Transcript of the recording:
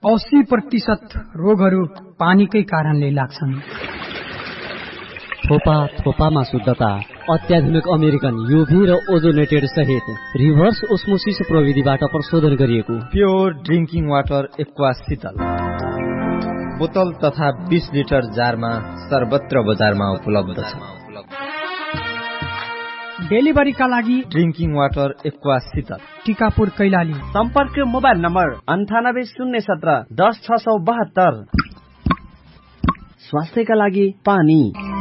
80% रोगहरू पानीकै कारणले लाग्छन्। थोपामा शुद्धता, अत्याधुनिक अमेरिकन युभी र ओजोनेटेड सहित रिभर्स ओस्मोसिस प्रविधिबाट प्रशोधन गरिएको प्योर ड्रिंकिङ वाटर एक्वा शीतल बोतल तथा 20 लिटर जारमा सर्वत्र बजारमा उपलब्ध छ। डेलिभरीका लागि ड्रिंकिङ वाटर एक्वा शीतल, टिकापुर कैलाली। सम्पर्क मोबाइल नम्बर 98 017 10 672। स्वास्थ्यका लागि पानी।